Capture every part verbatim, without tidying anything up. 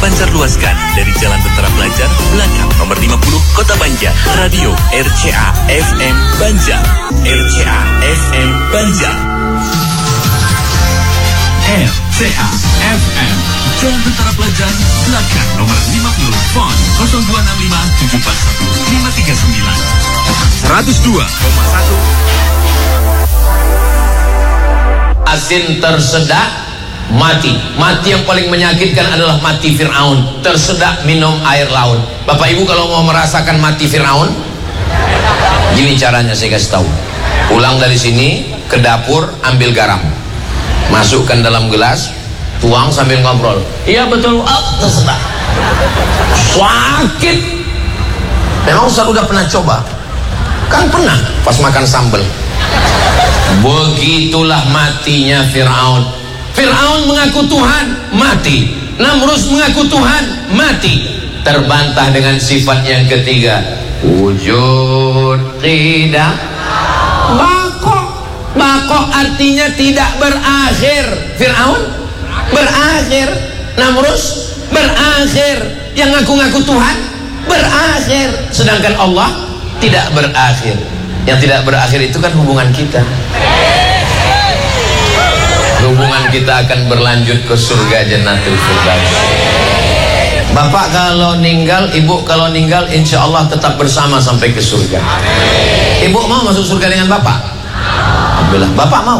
dipancarluaskan dari Jalan Tentara Pelajar, belakang nomor lima puluh, Kota Banjar. Radio R C A F M Banjar. R C A F M Banjar. R C A F M Jalan Tentara Pelajar, belakang nomor lima puluh, phone nol dua enam lima tujuh empat satu lima tiga sembilan. seratus dua koma satu. Asin tersedak mati. Mati yang paling menyakitkan adalah mati Fir'aun. Tersedak minum air laut. Bapak Ibu kalau mau merasakan mati Fir'aun, gini caranya saya kasih tahu. Pulang dari sini ke dapur, ambil garam, masukkan dalam gelas, tuang sambil ngobrol. Iya betul, oh, tersedak. Sakit. Memang Ustaz udah pernah coba? Kan pernah pas makan sambal. Begitulah matinya Fir'aun. Fir'aun mengaku Tuhan, mati. Namrus mengaku Tuhan, mati. Terbantah dengan sifat yang ketiga, wujud tidak bakok. Bakok artinya tidak berakhir. Fir'aun berakhir, Namrus berakhir, yang ngaku-ngaku Tuhan berakhir, sedangkan Allah tidak berakhir. Yang tidak berakhir itu kan hubungan kita. Hubungan kita akan berlanjut ke surga Jannatul Firdaus. Bapak kalau ninggal, ibu kalau ninggal, insya Allah tetap bersama sampai ke surga. Ibu mau masuk surga dengan bapak? Alhamdulillah. Bapak mau?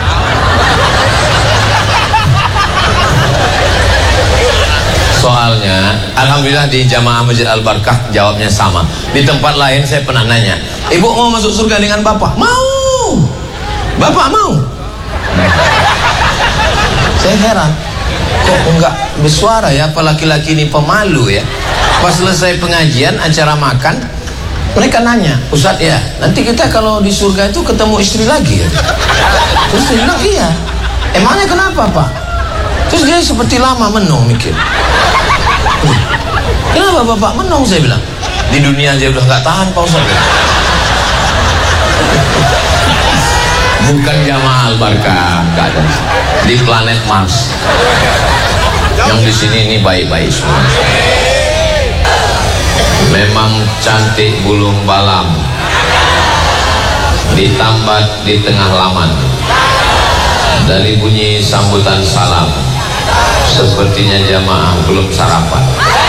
Soalnya, alhamdulillah di Jamaah Masjid Al-Barkah jawabnya sama. Di tempat lain saya pernah nanya, ibu mau masuk surga dengan bapak? Mau. Bapak mau? Saya heran, kok enggak bersuara ya, apa laki-laki ini pemalu ya. Pas selesai pengajian, acara makan, mereka nanya, Ustadz ya, nanti kita kalau di surga itu ketemu istri lagi ya? Terus dia bilang, iya. Emangnya kenapa Pak? Terus dia seperti lama menung mikir. Kenapa Bapak menung? Saya bilang, di dunia aja udah gak tahan Pak Ustadz. Bukan Jamaah Al-Barkah, gak ada. Di planet Mars. Yang di sini ini baik-baik semua. Memang cantik bulung balam, ditambat di tengah laman. Dari bunyi sambutan salam, sepertinya jamaah belum sarapan.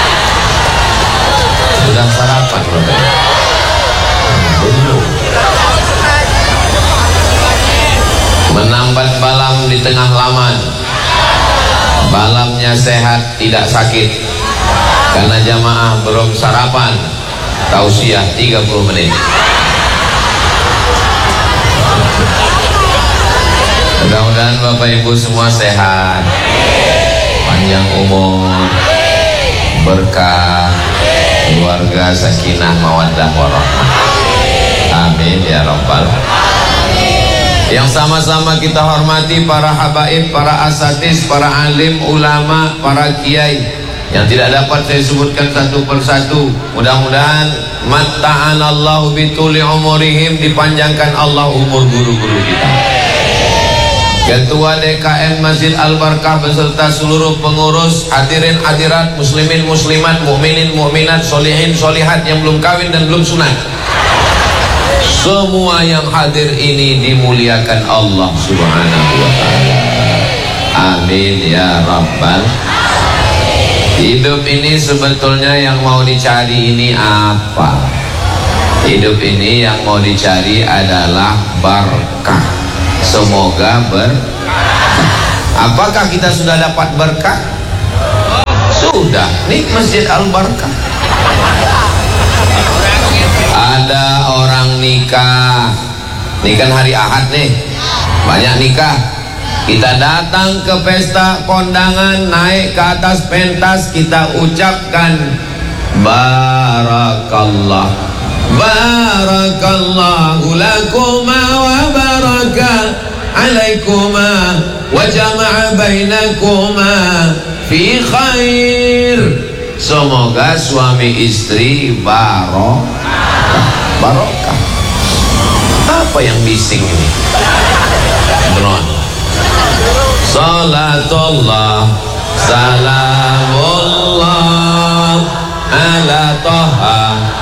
Sudah sarapan Bapak? Belum. Menambat balam di tengah laman. Balamnya sehat, tidak sakit, karena jamaah belum sarapan. Tausiah tiga puluh menit. Mudah-mudahan Bapak Ibu semua sehat, panjang umur, berkah, keluarga sakinah mawaddah warahmah. Amin ya rabbal alamin. Yang sama-sama kita hormati para habaib, para asatis, para alim, ulama, para kiai yang tidak dapat saya sebutkan satu persatu. Mudah-mudahan matta'anallahu bituli umurihim, dipanjangkan Allah umur guru-guru kita. Ketua D K M Masjid Al-Barkah beserta seluruh pengurus, hadirin hadirat, muslimin muslimat, mukminin mukminat, solihin solihat yang belum kawin dan belum sunat. Semua yang hadir ini dimuliakan Allah Subhanahu wa ta'ala. Amin ya rabbal. Hidup ini sebetulnya yang mau dicari ini apa? Hidup ini yang mau dicari adalah berkah. Semoga berkah. Apakah kita sudah dapat berkah? Sudah. Nih Masjid Al-Barkah. Ada orang nikah, ini kan hari Ahad nih, banyak nikah. Kita datang ke pesta kondangan, naik ke atas pentas, kita ucapkan barakallah, barakallahu lakuma wa baraka alaikuma wa jama'a bainakuma fi khair. Semoga suami istri barokah. Barokah. Apa yang bising ini? Beron. Salatullah, salamullah ala Toha